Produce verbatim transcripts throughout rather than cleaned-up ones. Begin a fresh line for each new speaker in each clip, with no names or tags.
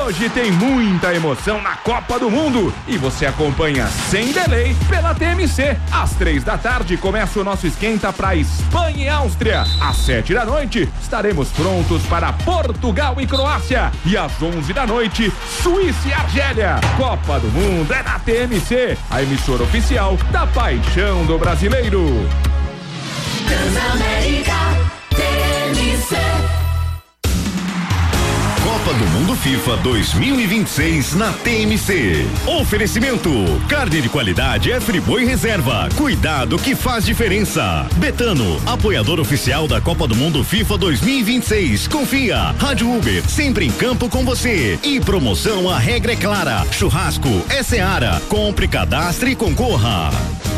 Hoje tem muita emoção na Copa do Mundo e você acompanha sem delay pela T M C. Às três da tarde começa o nosso esquenta para Espanha e Áustria. Às sete da noite estaremos prontos para Portugal e Croácia. E às onze da noite, Suíça e Argélia. Copa do Mundo é na T M C, a emissora oficial da paixão do brasileiro.
Transamérica T M C.
Copa do Mundo FIFA dois mil e vinte e seis na T M C. Oferecimento: carne de qualidade é Friboi Reserva. Cuidado que faz diferença. Betano, apoiador oficial da Copa do Mundo FIFA dois mil e vinte e seis. Confia. Rádio Uber, sempre em campo com você. E promoção, a regra é clara. Churrasco é Seara. Compre, cadastre e concorra.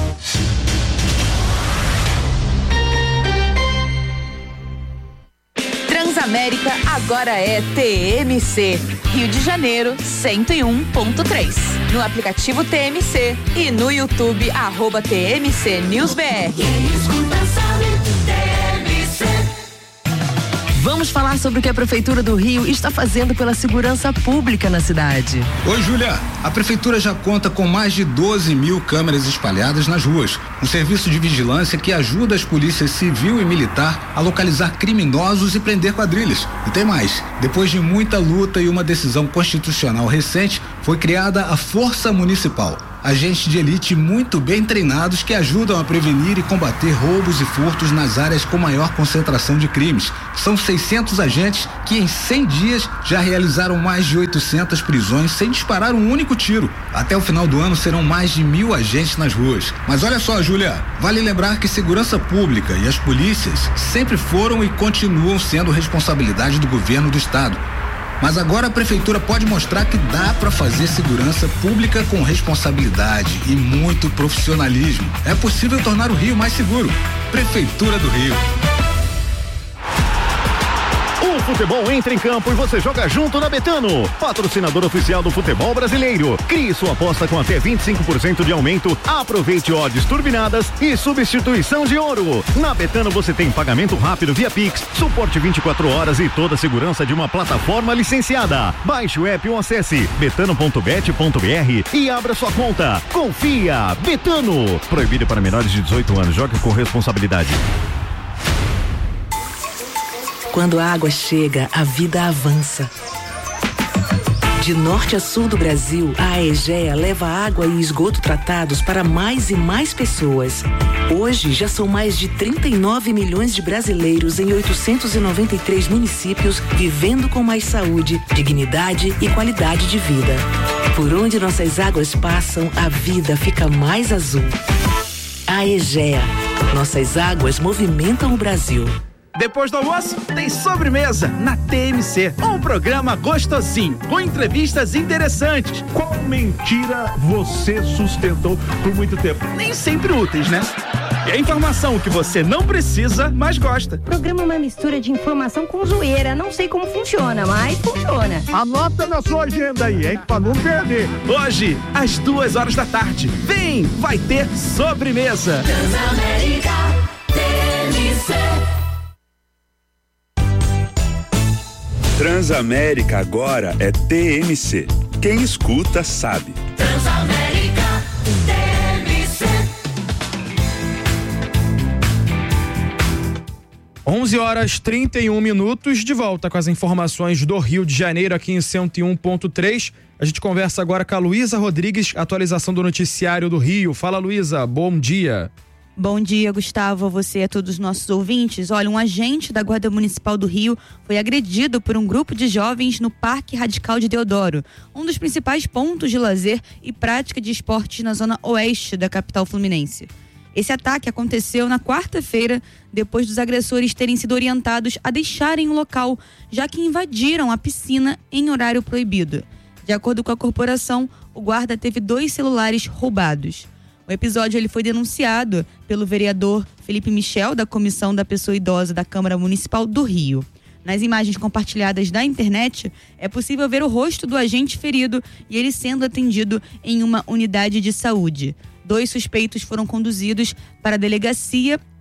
Transamérica agora é T M C. Rio de Janeiro, cento e um ponto três. No aplicativo T M C e no YouTube, arroba T M C News B R.
Quem escuta sabe, T M C.
Vamos falar sobre o que a Prefeitura do Rio está fazendo pela segurança pública na cidade.
Oi, Júlia. A Prefeitura já conta com mais de doze mil câmeras espalhadas nas ruas. Um serviço de vigilância que ajuda as polícias civil e militar a localizar criminosos e prender quadrilhas. E tem mais. Depois de muita luta e uma decisão constitucional recente, foi criada a Força Municipal. Agentes de elite muito bem treinados que ajudam a prevenir e combater roubos e furtos nas áreas com maior concentração de crimes. São seiscentos agentes que em cem dias já realizaram mais de oitocentas prisões sem disparar um único tiro. Até o final do ano serão mais de mil agentes nas ruas. Mas olha só, Júlia, vale lembrar que segurança pública e as polícias sempre foram e continuam sendo responsabilidade do governo do estado. Mas agora a Prefeitura pode mostrar que dá para fazer segurança pública com responsabilidade e muito profissionalismo. É possível tornar o Rio mais seguro. Prefeitura do Rio.
O futebol entra em campo e você joga junto na Betano, patrocinador oficial do futebol brasileiro. Crie sua aposta com até vinte e cinco por cento de aumento. Aproveite odds turbinadas e substituição de ouro. Na Betano você tem pagamento rápido via Pix, suporte vinte e quatro horas e toda a segurança de uma plataforma licenciada. Baixe o app ou acesse betano ponto bet ponto b r e abra sua conta. Confia, Betano. Proibido para menores de dezoito anos. Jogue com responsabilidade.
Quando a água chega, a vida avança. De norte a sul do Brasil, a Aegea leva água e esgoto tratados para mais e mais pessoas. Hoje, já são mais de trinta e nove milhões de brasileiros em oitocentos e noventa e três municípios vivendo com mais saúde, dignidade e qualidade de vida. Por onde nossas águas passam, a vida fica mais azul. Aegea. Nossas águas movimentam o Brasil.
Depois do almoço, tem sobremesa na T M C. Um programa gostosinho, com entrevistas interessantes.
Qual mentira você sustentou por muito tempo?
Nem sempre úteis, né? E a informação que você não precisa, mas gosta.
O programa é uma mistura de informação com zoeira. Não sei como funciona, mas funciona.
Anota na sua agenda aí, hein? Pra não perder.
Hoje, às duas horas da tarde. Vem, vai ter sobremesa.
Transamérica T M C.
Transamérica agora é T M C. Quem escuta sabe.
Transamérica T M C.
onze horas trinta e um minutos, de volta com as informações do Rio de Janeiro aqui em cento e um ponto três. A gente conversa agora com a Luísa Rodrigues, atualização do noticiário do Rio. Fala, Luísa, bom dia.
Bom dia, Gustavo, a você e a todos os nossos ouvintes. Olha, um agente da Guarda Municipal do Rio foi agredido por um grupo de jovens no Parque Radical de Deodoro, um dos principais pontos de lazer e prática de esportes na zona oeste da capital fluminense. Esse ataque aconteceu na quarta-feira, depois dos agressores terem sido orientados a deixarem o local, já que invadiram a piscina em horário proibido. De acordo com a corporação, o guarda teve dois celulares roubados. O episódio ele foi denunciado pelo vereador Felipe Michel, da Comissão da Pessoa Idosa da Câmara Municipal do Rio. Nas imagens compartilhadas na internet, é possível ver o rosto do agente ferido e ele sendo atendido em uma unidade de saúde. Dois suspeitos foram conduzidos para a delegacia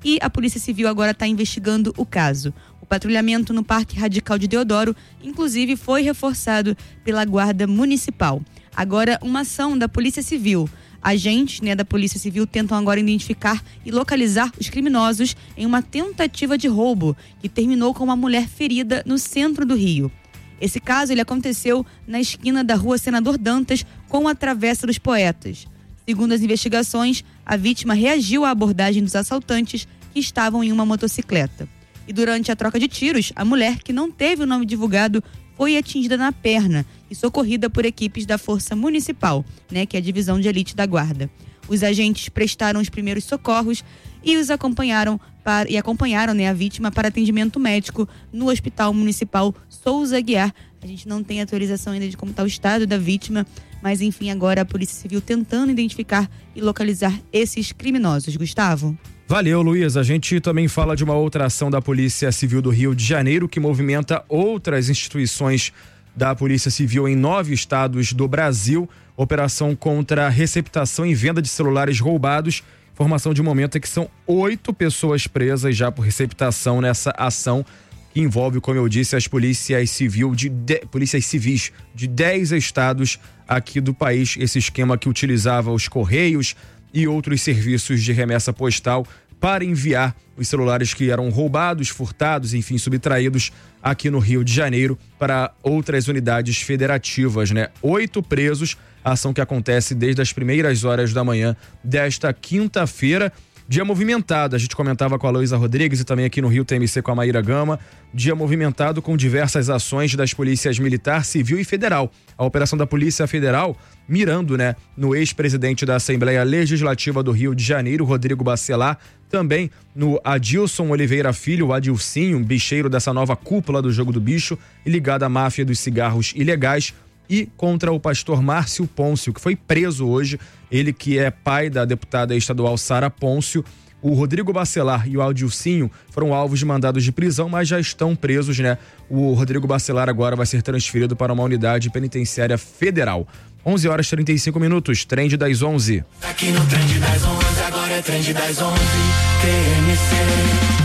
e a Polícia Civil agora está investigando o caso. O patrulhamento no Parque Radical de Deodoro, inclusive, foi reforçado pela Guarda Municipal. Agora, uma ação da Polícia Civil. Agentes, né, da Polícia Civil tentam agora identificar e localizar os criminosos em uma tentativa de roubo que terminou com uma mulher ferida no centro do Rio. Esse caso ele aconteceu na esquina da Rua Senador Dantas com a Travessa dos Poetas. Segundo as investigações, a vítima reagiu à abordagem dos assaltantes que estavam em uma motocicleta. E durante a troca de tiros, a mulher, que não teve o nome divulgado, foi atingida na perna e socorrida por equipes da Força Municipal, né, que é a divisão de elite da Guarda. Os agentes prestaram os primeiros socorros e os acompanharam para, e acompanharam, né, a vítima para atendimento médico no Hospital Municipal Souza Aguiar. A gente não tem atualização ainda de como está o estado da vítima, mas enfim, agora a Polícia Civil tentando identificar e localizar esses criminosos. Gustavo?
Valeu, Luiz. A gente também fala de uma outra ação da Polícia Civil do Rio de Janeiro que movimenta outras instituições da Polícia Civil em nove estados do Brasil. Operação contra a receptação e venda de celulares roubados. Informação de momento é que são oito pessoas presas já por receptação nessa ação que envolve, como eu disse, as polícias, civil de de... polícias civis de dez estados aqui do país. Esse esquema que utilizava os Correios e outros serviços de remessa postal para enviar os celulares que eram roubados, furtados, enfim, subtraídos aqui no Rio de Janeiro para outras unidades federativas, né? Oito presos, a ação que acontece desde as primeiras horas da manhã desta quinta-feira. Dia movimentado, a gente comentava com a Luísa Rodrigues e também aqui no Rio T M C com a Maíra Gama. Dia movimentado com diversas ações das polícias militar, civil e federal. A operação da Polícia Federal mirando, né, no ex-presidente da Assembleia Legislativa do Rio de Janeiro, Rodrigo Bacelar, também no Adilson Oliveira Filho, o Adilcinho, bicheiro dessa nova cúpula do Jogo do Bicho e ligado à máfia dos cigarros ilegais, e contra o pastor Márcio Pôncio, que foi preso hoje, ele que é pai da deputada estadual Sara Pôncio. O Rodrigo Bacelar e o Adilcinho foram alvos de mandados de prisão, mas já estão presos, né? O Rodrigo Bacelar agora vai ser transferido para uma unidade penitenciária federal. onze horas e trinta e cinco minutos, Trend das onze.
Aqui no Trend das onze, agora é Trend das onze, T M C.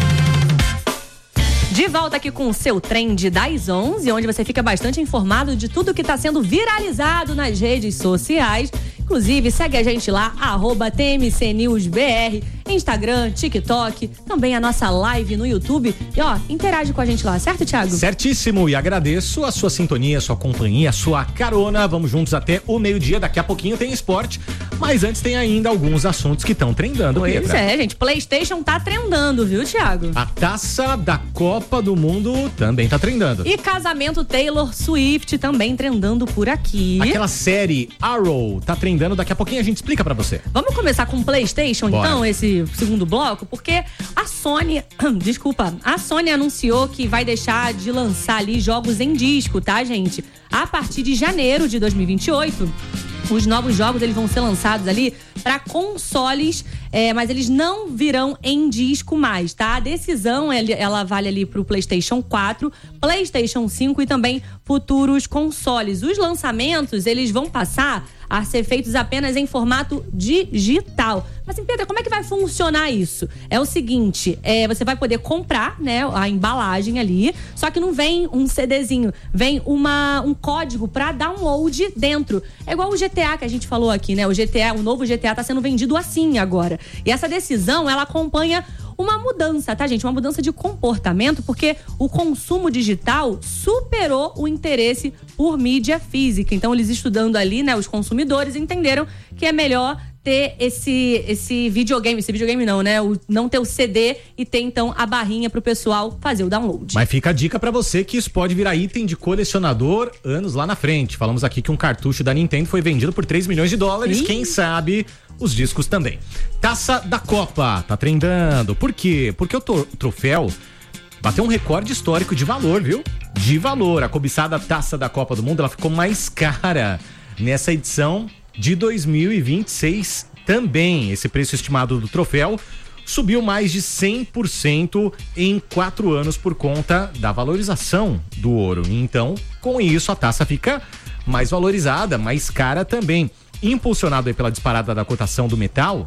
De volta aqui com o seu Trend das onze, onde você fica bastante informado de tudo que está sendo viralizado nas redes sociais. Inclusive, segue a gente lá, arroba T M C News B R, Instagram, TikTok, também a nossa live no YouTube. E ó, interage com a gente lá, certo, Thiago?
Certíssimo, e agradeço a sua sintonia, a sua companhia, a sua carona. Vamos juntos até o meio-dia, daqui a pouquinho tem esporte, mas antes tem ainda alguns assuntos que estão trendando,
Pois
Pietra.
é, gente, PlayStation tá trendando, viu, Thiago?
A taça da Copa do Mundo também tá trendando.
E casamento Taylor Swift também trendando por aqui.
Aquela série Arrow tá trendando, daqui a pouquinho a gente explica pra você.
Vamos começar com o PlayStation,
Bora.
então, esse segundo bloco, porque a Sony, desculpa, a Sony anunciou que vai deixar de lançar ali jogos em disco, tá, gente? A partir de janeiro de dois mil e vinte e oito, os novos jogos eles vão ser lançados ali para consoles, é, mas eles não virão em disco mais, tá? A decisão ela vale ali pro PlayStation quatro, PlayStation cinco e também futuros consoles. Os lançamentos eles vão passar a ser feitos apenas em formato digital. Mas, assim, Pedro, como é que vai funcionar isso? É o seguinte, é, você vai poder comprar, né, a embalagem ali, só que não vem um CDzinho, vem uma, um código para download dentro. É igual o G T A que a gente falou aqui, né? O G T A, o novo G T A tá sendo vendido assim agora. E essa decisão, ela acompanha uma mudança, tá, gente? Uma mudança de comportamento, porque o consumo digital superou o interesse por mídia física. Então, eles estudando ali, né, os consumidores entenderam que é melhor ter esse, esse videogame, esse videogame não, né? O, não ter o C D e ter, então, a barrinha pro pessoal fazer o download.
Mas fica a dica pra você que isso pode virar item de colecionador anos lá na frente. Falamos aqui que um cartucho da Nintendo foi vendido por três milhões de dólares. Ih. Quem sabe os discos também. Taça da Copa tá trendando. Por quê? Porque o, to- o troféu bateu um recorde histórico de valor, viu? De valor. A cobiçada Taça da Copa do Mundo, ela ficou mais cara nessa edição de dois mil e vinte e seis também. Esse preço estimado do troféu subiu mais de cem por cento em quatro anos por conta da valorização do ouro. Então, com isso, a taça fica mais valorizada, mais cara também. Impulsionado aí pela disparada da cotação do metal,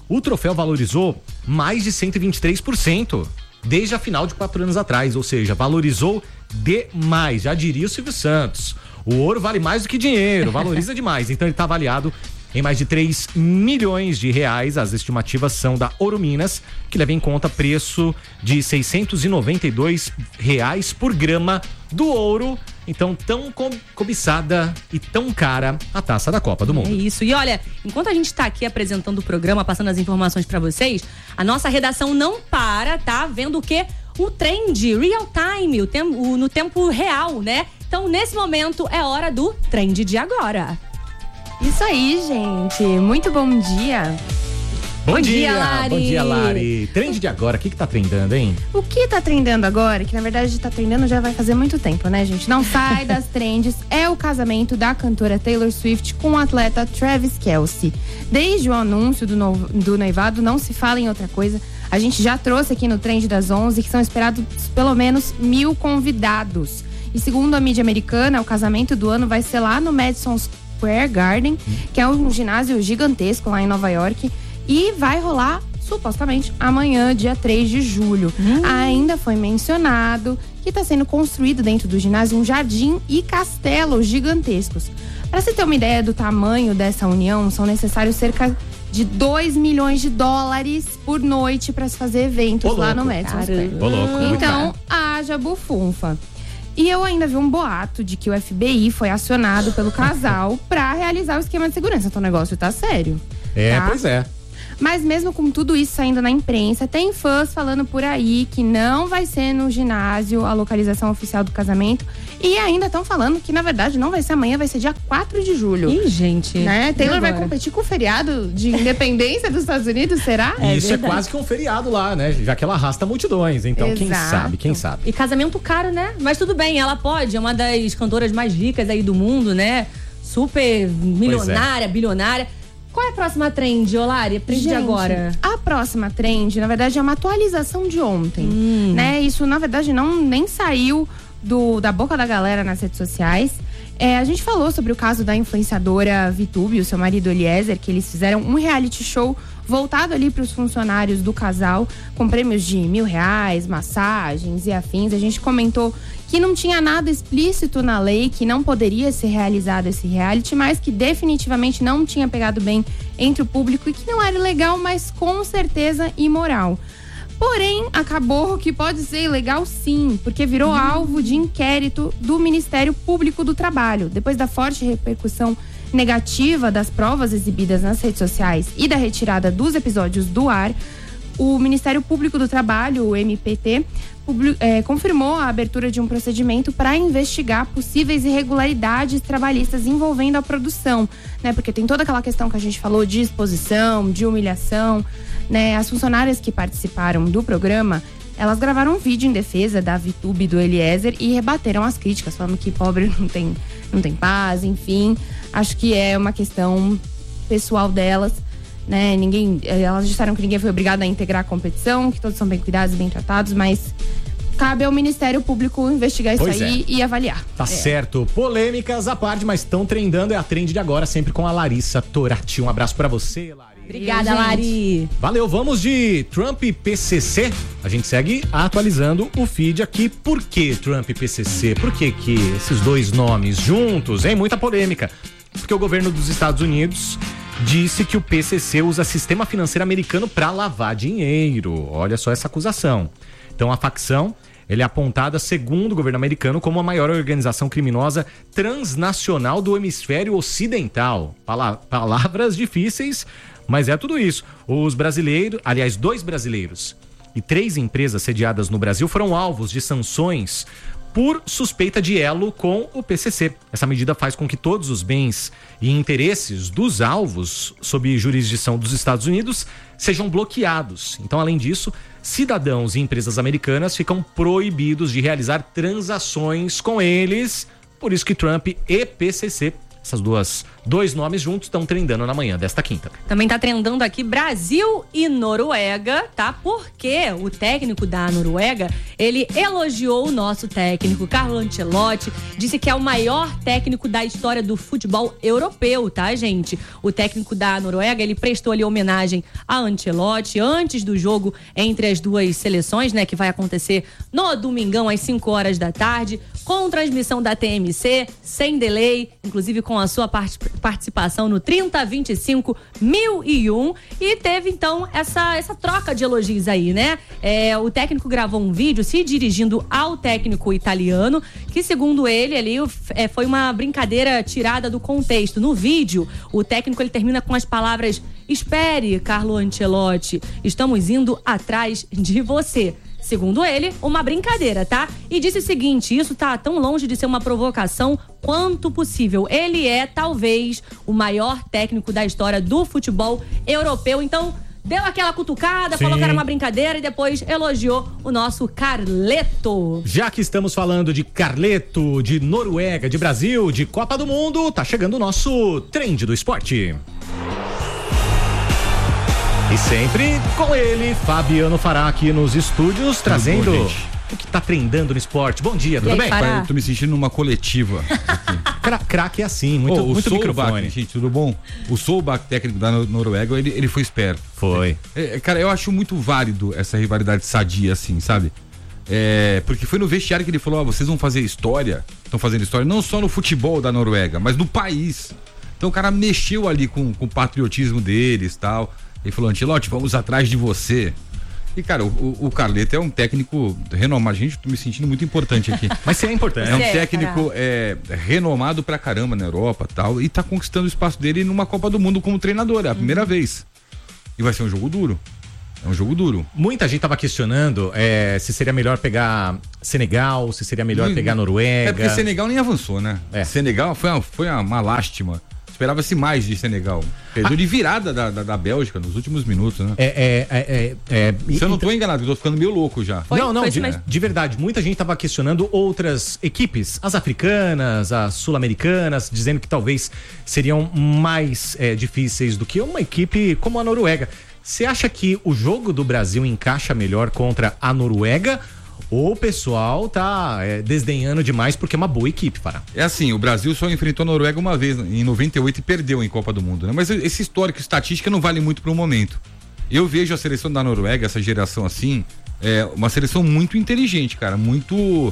o troféu valorizou mais de cento e vinte e três por cento desde a final de quatro anos atrás, ou seja, valorizou demais, já diria o Silvio Santos. O ouro vale mais do que dinheiro, valoriza demais, então ele está avaliado em mais de três milhões de reais. As estimativas são da Ouro Minas, que leva em conta preço de seiscentos e noventa e dois reais por grama do ouro. Então, tão co- cobiçada e tão cara a taça da Copa do Mundo.
É isso. E olha, enquanto a gente tá aqui apresentando o programa, passando as informações pra vocês, a nossa redação não para, tá? Vendo o quê? O trend, real time, o tem- o, no tempo real, né? Então, nesse momento, é hora do trend de agora.
Isso aí, gente. Muito bom dia.
Bom,
Bom
dia,
dia, Lari.
Bom dia, Lari. Trend de agora, o que que tá trendando, hein?
O que tá trendando agora, que na verdade tá trendando já vai fazer muito tempo, né, gente? Não sai das trends, é o casamento da cantora Taylor Swift com o atleta Travis Kelce. Desde o anúncio do, no, do noivado, não se fala em outra coisa. A gente já trouxe aqui no Trend das onze que são esperados pelo menos mil convidados. E segundo a mídia americana, o casamento do ano vai ser lá no Madison Square Garden, que é um ginásio gigantesco lá em Nova York. E vai rolar, supostamente, amanhã, dia três de julho. Hum. Ainda foi mencionado que está sendo construído dentro do ginásio um jardim e castelo gigantescos. Para você ter uma ideia do tamanho dessa união, são necessários cerca de dois milhões de dólares por noite para se fazer eventos
Ô,
lá
louco.
no Madison Square.
Ô, louco, muito
Então,
caro.
haja bufunfa. E eu ainda vi um boato de que o F B I foi acionado pelo casal para realizar o esquema de segurança. Então o negócio tá sério.
É,
tá?
pois é.
Mas mesmo com tudo isso saindo na imprensa, tem fãs falando por aí que não vai ser no ginásio a localização oficial do casamento. E ainda estão falando que, na verdade, não vai ser amanhã, vai ser dia quatro de julho.
Ih, gente.
Né? Taylor vai
agora?
competir com o feriado de independência dos Estados Unidos, será?
E isso é quase que um feriado lá, né? Já que ela arrasta multidões. Então, quem
Exato.
sabe, quem sabe.
E casamento caro, né? Mas tudo bem, ela pode, é uma das cantoras mais ricas aí do mundo, né? Super milionária, bilionária. Qual é a próxima trend, Olari? Trend de
Gente,
agora.
A próxima trend, na verdade, é uma atualização de ontem. Hum. Né? Isso, na verdade, não nem saiu do, da boca da galera nas redes sociais. É, a gente falou sobre o caso da influenciadora Vitube e o seu marido Eliezer, que eles fizeram um reality show voltado ali para os funcionários do casal, com prêmios de mil reais, massagens e afins. A gente comentou que não tinha nada explícito na lei, que não poderia ser realizado esse reality, mas que definitivamente não tinha pegado bem entre o público e que não era legal, mas com certeza imoral. Porém, acabou que pode ser ilegal sim, porque virou alvo de inquérito do Ministério Público do Trabalho. Depois da forte repercussão negativa das provas exibidas nas redes sociais e da retirada dos episódios do ar, o Ministério Público do Trabalho, o M P T, publi- é, confirmou a abertura de um procedimento para investigar possíveis irregularidades trabalhistas envolvendo a produção, né? Porque tem toda aquela questão que a gente falou de exposição, de humilhação, né? As funcionárias que participaram do programa, elas gravaram um vídeo em defesa da Vitube e do Eliezer e rebateram as críticas, falando que pobre não tem, não tem paz, enfim. Acho que é uma questão pessoal delas. Né, ninguém, elas disseram que ninguém foi obrigado a integrar a competição, que todos são bem cuidados e bem tratados, mas cabe ao Ministério Público investigar isso
Pois
aí
é.
e avaliar.
Tá
É.
certo. Polêmicas à parte, mas estão trendando. É a trend de agora, sempre com a Larissa Torati. Um abraço pra você, Lari.
Obrigada, Lari.
Valeu, vamos de Trump e P C C. A gente segue atualizando o feed aqui. Por que Trump e P C C? Por que que esses dois nomes juntos, hein? Muita polêmica. Porque o governo dos Estados Unidos disse que o P C C usa sistema financeiro americano para lavar dinheiro. Olha só essa acusação. Então a facção, ele é apontada, segundo o governo americano, como a maior organização criminosa transnacional do hemisfério ocidental. Pala- palavras difíceis, mas é tudo isso. Os brasileiros, aliás, dois brasileiros e três empresas sediadas no Brasil foram alvos de sanções por suspeita de elo com o P C C. Essa medida faz com que todos os bens e interesses dos alvos sob jurisdição dos Estados Unidos sejam bloqueados. Então, além disso, cidadãos e empresas americanas ficam proibidos de realizar transações com eles. Por isso que Trump e P C C essas duas, dois nomes juntos estão trendando na manhã desta quinta.
Também tá trendando aqui Brasil e Noruega, tá? Porque o técnico da Noruega, ele elogiou o nosso técnico, Carlo Ancelotti, disse que é o maior técnico da história do futebol europeu, tá, gente? O técnico da Noruega, ele prestou ali homenagem a Ancelotti antes do jogo entre as duas seleções, né? Que vai acontecer no domingão às cinco horas da tarde, com transmissão da T M C, sem delay, inclusive com a sua part- participação no trinta vinte e cinco mil e um, e teve então essa, essa troca de elogios aí, né? É, o técnico gravou um vídeo se dirigindo ao técnico italiano, que segundo ele ali é, foi uma brincadeira tirada do contexto. No vídeo, o técnico ele termina com as palavras: "Espere, Carlo Ancelotti, estamos indo atrás de você." Segundo ele, uma brincadeira, tá? E disse o seguinte: isso tá tão longe de ser uma provocação quanto possível. Ele é, talvez, o maior técnico da história do futebol europeu. Então, deu aquela cutucada,
Sim.
falou que era uma brincadeira e depois elogiou o nosso Carleto.
Já que estamos falando de Carleto, de Noruega, de Brasil, de Copa do Mundo, tá chegando o nosso Trend do Esporte. E sempre com ele, Fabiano Fará, aqui nos estúdios, trazendo
bom,
o que tá trendando no esporte. Bom dia, tudo
aí,
bem?
Fará?
Eu tô me sentindo numa coletiva.
Cra- Craque é assim, muito,
Ô, o
muito
Solbakken,
microfone.
gente, tudo bom? O Solbakken, técnico da Nor- Noruega, ele, ele foi esperto.
Foi.
É, cara, eu acho muito válido essa rivalidade sadia, assim, sabe? É, porque foi no vestiário que ele falou: ó, vocês vão fazer história, estão fazendo história não só no futebol da Noruega, mas no país. Então o cara mexeu ali com, com o patriotismo deles e tal. Ele falou: Ancelotti, vamos atrás de você. E, cara, o, o Carleto é um técnico renomado. Gente, eu tô me sentindo muito importante aqui.
Mas você é importante.
É um
É,
técnico é, renomado pra caramba na Europa e tal. E tá conquistando o espaço dele numa Copa do Mundo como treinador. É a primeira vez. E vai ser um jogo duro. É um jogo duro.
Muita gente tava questionando é, se seria melhor pegar Senegal, se seria melhor
Não,
pegar Noruega.
É porque Senegal nem avançou, né?
É.
Senegal foi uma, foi uma, uma lástima. Esperava-se mais de Senegal. Perdeu ah. de virada da, da, da Bélgica nos últimos minutos, né?
É, é, é, é, é
Se eu não tô enganado, eu tô ficando meio louco já.
Foi, não, não,
foi
de,
mesmo.
de verdade. Muita gente tava questionando outras equipes, as africanas, as sul-americanas, dizendo que talvez seriam mais é, difíceis do que uma equipe como a Noruega. Você acha que o jogo do Brasil encaixa melhor contra a Noruega? Ou o pessoal tá é, desdenhando demais porque é uma boa equipe, Fará?
É assim, o Brasil só enfrentou a Noruega uma vez, em noventa e oito, e perdeu em Copa do Mundo, né? Mas esse histórico, estatística não vale muito pro momento. Eu vejo a seleção da Noruega, essa geração assim, é uma seleção muito inteligente, cara, muito...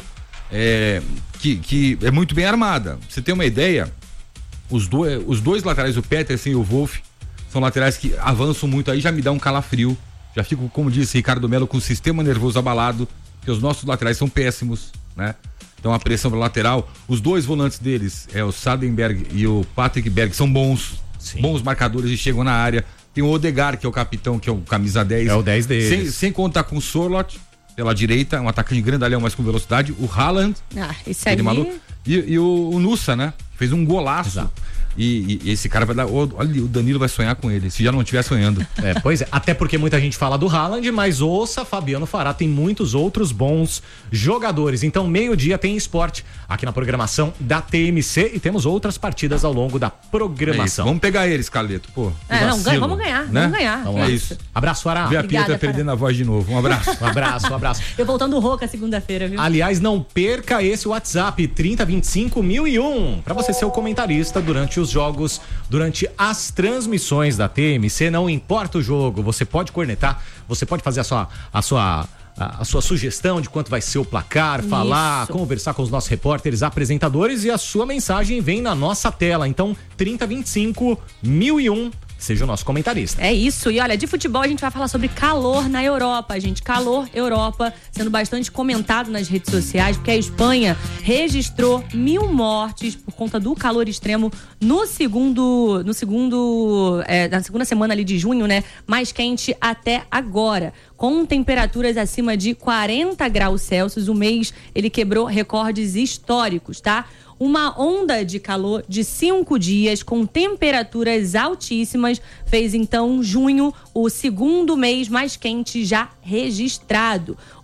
É, que, que é muito bem armada. Pra você ter uma ideia, os, do, os dois laterais, o Petersen e o Wolff, são laterais que avançam muito, aí já me dá um calafrio. Já fico, como disse Ricardo Melo, com o sistema nervoso abalado, porque os nossos laterais são péssimos, né? Então a pressão para lateral, os dois volantes deles, é o Sadenberg e o Patrick Berg, são bons, Sim. bons marcadores e chegam na área. Tem o Odegaard, que é o capitão, que é o camisa dez.
É o dez deles.
Sem, sem contar com o Sorloth, pela direita, um atacante grandalhão, mas com velocidade. O Haaland,
Ah, isso aí.
ele maluco. E, e o, o Nussa, né? Fez um golaço.
Exato.
E, e esse cara vai dar. Olha, o Danilo vai sonhar com ele, se já não estiver sonhando.
É, pois é, até porque muita gente fala do Haaland, mas ouça, Fabiano Fará, tem muitos outros bons jogadores. Então, meio-dia tem esporte aqui na programação da T M C e temos outras partidas ao longo da programação.
É vamos pegar eles, Carleto, pô.
É, não, ganha, vamos ganhar,
né?
vamos ganhar.
Vamos
É
lá.
isso.
Abraço, Fará.
Vê a
Obrigada,
Pia tá
Fará.
perdendo a voz de novo. Um abraço.
Um abraço, um abraço.
Eu voltando rouca segunda-feira, viu?
Aliás, não perca esse WhatsApp trinta vinte e cinco mil e um para você ser o comentarista durante os jogos, durante as transmissões da T M C. Não importa o jogo, você pode cornetar, você pode fazer a sua a sua a, a sua sugestão de quanto vai ser o placar,
Isso.
falar, conversar com os nossos repórteres, apresentadores, e a sua mensagem vem na nossa tela. Então, trinta vinte e cinco mil e um, seja o nosso comentarista.
É isso, e olha, de futebol a gente vai falar sobre calor na Europa, gente. Calor Europa, sendo bastante comentado nas redes sociais, porque a Espanha registrou mil mortes por conta do calor extremo no segundo, no segundo, é, na segunda semana ali de junho, né? Mais quente até agora. Com temperaturas acima de quarenta graus Celsius, o mês ele quebrou recordes históricos, tá? Uma onda de calor de cinco dias com temperaturas altíssimas fez então junho o segundo mês mais quente já registrado.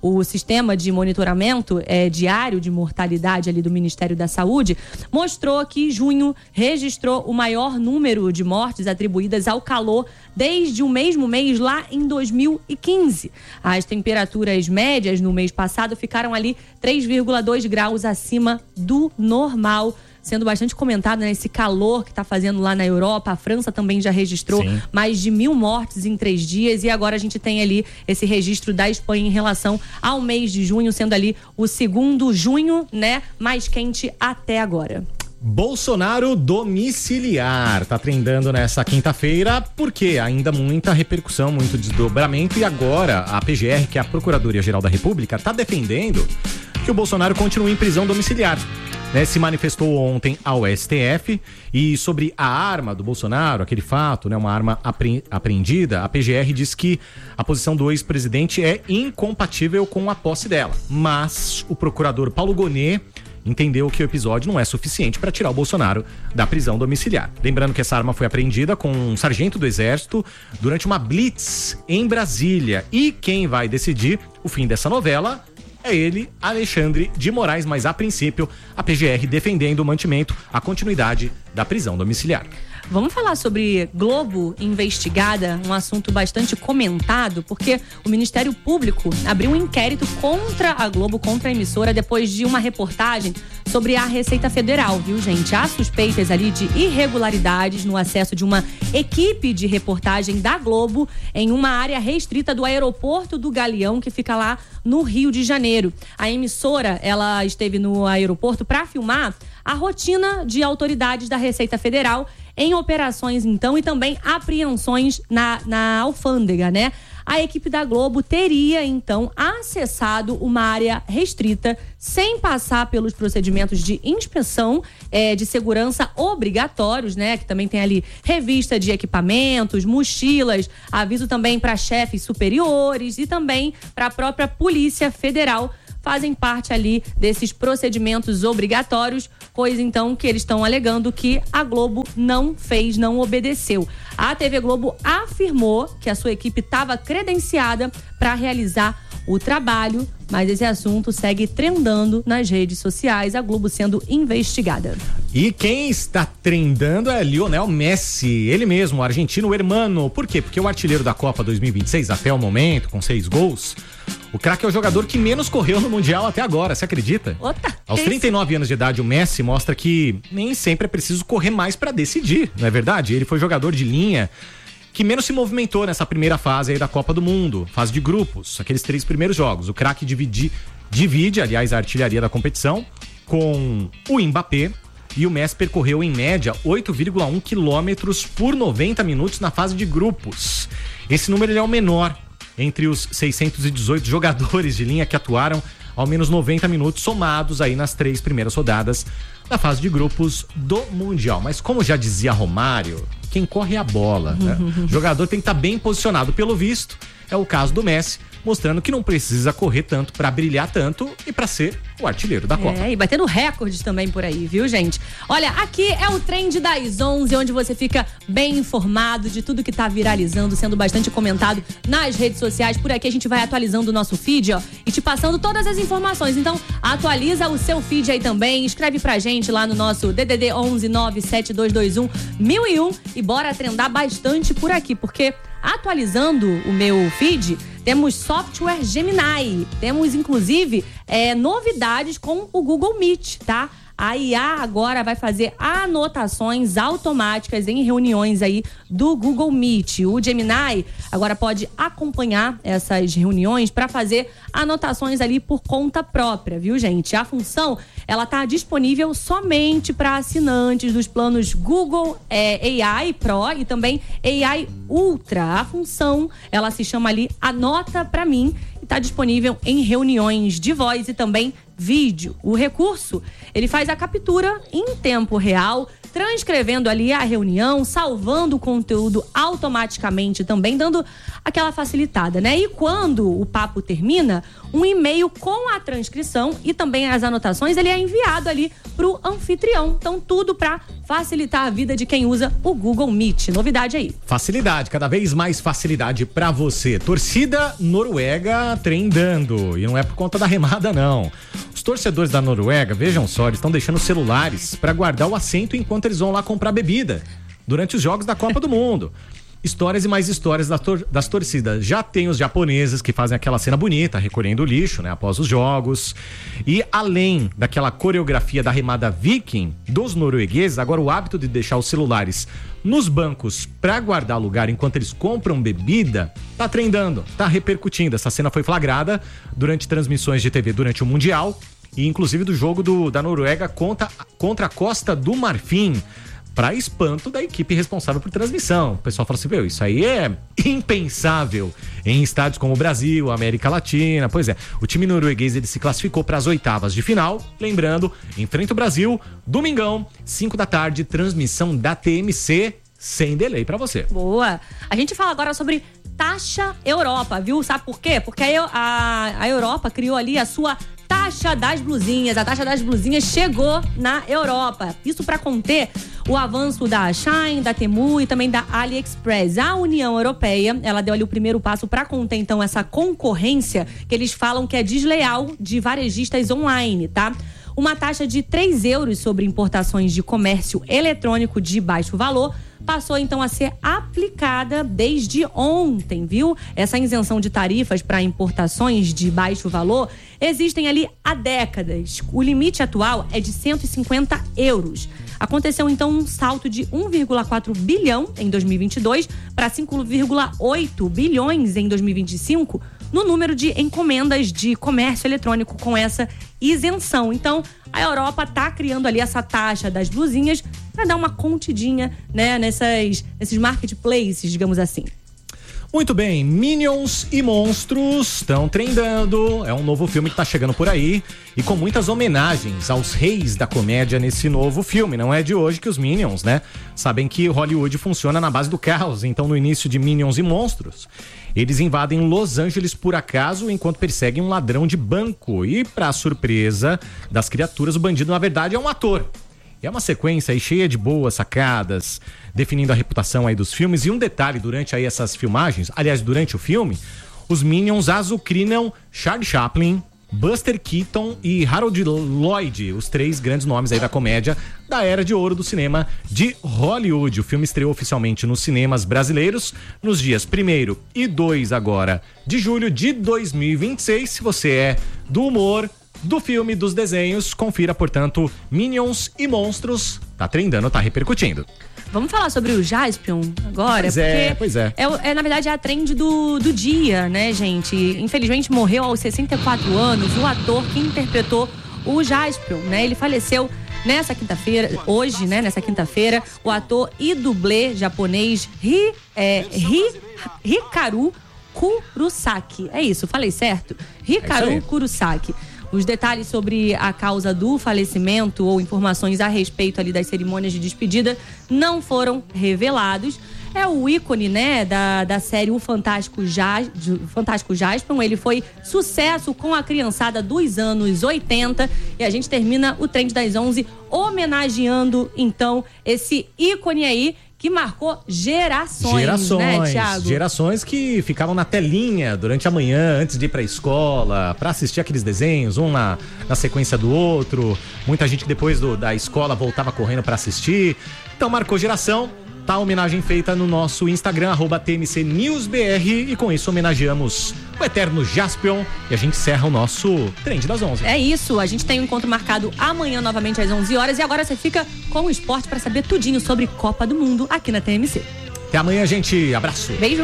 o sistema de monitoramento é, diário de mortalidade ali do Ministério da Saúde, mostrou que junho registrou o maior número de mortes atribuídas ao calor desde o mesmo mês lá em dois mil e quinze. As temperaturas médias no mês passado ficaram ali três vírgula dois graus acima do normal, sendo bastante comentado, né, esse calor que está fazendo lá na Europa. A França também já registrou Sim. mais de mil mortes em três dias, e agora a gente tem ali esse registro da Espanha em relação ao mês de junho, sendo ali o segundo junho, né, mais quente até agora.
Bolsonaro domiciliar, tá trendando nessa quinta-feira, porque ainda muita repercussão, muito desdobramento, e agora a P G R, que é a Procuradoria-Geral da República, tá defendendo que o Bolsonaro continue em prisão domiciliar. Né, se manifestou ontem ao S T F e sobre a arma do Bolsonaro, aquele fato, né, uma arma apre- apreendida, a P G R diz que a posição do ex-presidente é incompatível com a posse dela, mas o procurador Paulo Gonet entendeu que o episódio não é suficiente para tirar o Bolsonaro da prisão domiciliar. Lembrando que essa arma foi apreendida com um sargento do Exército durante uma blitz em Brasília, e quem vai decidir o fim dessa novela é ele, Alexandre de Moraes, mas a princípio a P G R defendendo o mantimento, a continuidade da prisão domiciliar.
Vamos falar sobre Globo investigada, um assunto bastante comentado, porque o Ministério Público abriu um inquérito contra a Globo, contra a emissora, depois de uma reportagem sobre a Receita Federal, viu, gente? Há suspeitas ali de irregularidades no acesso de uma equipe de reportagem da Globo em uma área restrita do aeroporto do Galeão, que fica lá no Rio de Janeiro. A emissora, ela esteve no aeroporto para filmar a rotina de autoridades da Receita Federal em operações, então, e também apreensões na, na alfândega, né? A equipe da Globo teria, então, acessado uma área restrita sem passar pelos procedimentos de inspeção é, de segurança obrigatórios, né? Que também tem ali revista de equipamentos, mochilas, aviso também para chefes superiores e também para a própria Polícia Federal. Fazem parte ali desses procedimentos obrigatórios, coisa então que eles estão alegando que a Globo não fez, não obedeceu. A T V Globo afirmou que a sua equipe estava credenciada para realizar o trabalho, mas esse assunto segue trendando nas redes sociais, a Globo sendo investigada.
E quem está trendando é Lionel Messi, ele mesmo, o argentino hermano. Por quê? Porque o artilheiro da Copa dois mil e vinte e seis, até o momento, com seis gols, o craque é o jogador que menos correu no Mundial até agora, você acredita?
Ota,
Aos trinta e nove anos de idade, o Messi mostra que nem sempre é preciso correr mais para decidir, não é verdade? Ele foi jogador de linha que menos se movimentou nessa primeira fase aí da Copa do Mundo, fase de grupos, aqueles três primeiros jogos. O craque divide, divide, aliás, a artilharia da competição com o Mbappé, e o Messi percorreu em média oito vírgula um quilômetros por noventa minutos na fase de grupos. Esse número ele é o menor entre os seiscentos e dezoito jogadores de linha que atuaram ao menos noventa minutos somados aí nas três primeiras rodadas da fase de grupos do Mundial. Mas como já dizia Romário, quem corre é a bola, né? O jogador tem que estar bem posicionado. Pelo visto, é o caso do Messi, mostrando que não precisa correr tanto para brilhar tanto e para ser o artilheiro da Copa.
É, e batendo recordes também por aí, viu, gente? Olha, aqui é o Trend das onze, onde você fica bem informado de tudo que tá viralizando, sendo bastante comentado nas redes sociais. Por aqui a gente vai atualizando o nosso feed, ó, e te passando todas as informações. Então, atualiza o seu feed aí também, escreve pra gente lá no nosso D D D onze nove sete dois dois um mil e um e bora trendar bastante por aqui, porque atualizando o meu feed, temos software Gemini, temos inclusive é, novidades com o Google Meet, tá? A I A agora vai fazer anotações automáticas em reuniões aí do Google Meet. O Gemini agora pode acompanhar essas reuniões para fazer anotações ali por conta própria, viu, gente? A função, ela tá disponível somente para assinantes dos planos Google é, A I Pro e também A I Ultra. A função, ela se chama ali Anota Pra Mim e tá disponível em reuniões de voz e também vídeo. O recurso, ele faz a captura em tempo real transcrevendo ali a reunião, salvando o conteúdo automaticamente também, dando aquela facilitada, né? E quando o papo termina, um e-mail com a transcrição e também as anotações, ele é enviado ali pro anfitrião. Então, tudo para facilitar a vida de quem usa o Google Meet. Novidade aí.
Facilidade, cada vez mais facilidade pra você. Torcida noruega trendando. E não é por conta da remada, não. Os torcedores da Noruega, vejam só, eles estão deixando celulares pra guardar o assento enquanto eles vão lá comprar bebida durante os jogos da Copa do Mundo. Histórias e mais histórias das, tor- das torcidas. Já tem os japoneses que fazem aquela cena bonita, recolhendo o lixo, né, após os jogos. E além daquela coreografia da remada viking dos noruegueses, agora o hábito de deixar os celulares nos bancos para guardar lugar enquanto eles compram bebida, tá trendando, tá repercutindo. Essa cena foi flagrada durante transmissões de T V durante o Mundial e inclusive do jogo do, da Noruega contra, contra a Costa do Marfim, para espanto da equipe responsável por transmissão. O pessoal fala assim, meu, isso aí é impensável em estádios como o Brasil, América Latina. Pois é, o time norueguês ele se classificou para as oitavas de final, lembrando, enfrenta o Brasil, domingão, cinco da tarde, transmissão da T M C, sem delay para você.
Boa! A gente fala agora sobre taxa Europa, viu? Sabe por quê? Porque a, a, a Europa criou ali a sua taxa das blusinhas. A taxa das blusinhas chegou na Europa. Isso para conter o avanço da Shein, da Temu e também da AliExpress. A União Europeia, ela deu ali o primeiro passo para conter então essa concorrência que eles falam que é desleal de varejistas online, tá? Uma taxa de três euros sobre importações de comércio eletrônico de baixo valor passou então a ser aplicada desde ontem, viu? Essa isenção de tarifas para importações de baixo valor existem ali há décadas. O limite atual é de cento e cinquenta euros. Aconteceu então um salto de um vírgula quatro bilhão em dois mil e vinte e dois para cinco vírgula oito bilhões em dois mil e vinte e cinco no número de encomendas de comércio eletrônico com essa isenção. Então, a Europa tá criando ali essa taxa das blusinhas para dar uma contidinha, né, nessas, nesses marketplaces, digamos assim.
Muito bem, Minions e Monstros estão trendando. É um novo filme que tá chegando por aí e com muitas homenagens aos reis da comédia nesse novo filme. Não é de hoje que os Minions, né, sabem que Hollywood funciona na base do caos. Então, no início de Minions e Monstros, eles invadem Los Angeles por acaso enquanto perseguem um ladrão de banco. E, pra surpresa das criaturas, o bandido, na verdade, é um ator. É uma sequência aí cheia de boas sacadas, definindo a reputação aí dos filmes. E um detalhe, durante aí essas filmagens, aliás, durante o filme, os Minions azucrinam Charlie Chaplin, Buster Keaton e Harold Lloyd, os três grandes nomes aí da comédia da era de ouro do cinema de Hollywood. O filme estreou oficialmente nos cinemas brasileiros nos dias primeiro e dois agora de julho de dois mil e vinte e seis. Se você é do humor, do filme, dos desenhos, confira, portanto, Minions e Monstros. Tá trendando, tá repercutindo.
Vamos falar sobre o Jaspion agora?
Pois é, pois é.
é. É, na verdade, é a trend do, do dia, né, gente? Infelizmente, morreu aos sessenta e quatro anos o ator que interpretou o Jaspion, né? Ele faleceu nessa quinta-feira, hoje, né, nessa quinta-feira, o ator e dublê japonês Hi, é, Hi, Hikaru Kurosaki. É isso, falei certo? Hikaru é Kurosaki. Os detalhes sobre a causa do falecimento ou informações a respeito ali das cerimônias de despedida não foram revelados. É o ícone, né, da, da série O Fantástico, Jas, Fantástico Jaspion. Ele foi sucesso com a criançada dos anos oitenta. E a gente termina o Trend das onze homenageando, então, esse ícone aí que marcou gerações,
gerações,
né, Thiago?
Gerações que ficavam na telinha durante a manhã, antes de ir pra escola, pra assistir aqueles desenhos, um na, na sequência do outro. Muita gente que depois do, da escola voltava correndo pra assistir. Então marcou geração. Tá a homenagem feita no nosso Instagram, arroba T M C News B R, e com isso homenageamos o eterno Jaspion e a gente encerra o nosso Trend das onze.
É isso, a gente tem um encontro marcado amanhã novamente às onze horas e agora você fica com o esporte para saber tudinho sobre Copa do Mundo aqui na T M C.
Até amanhã, gente. Abraço.
Beijo.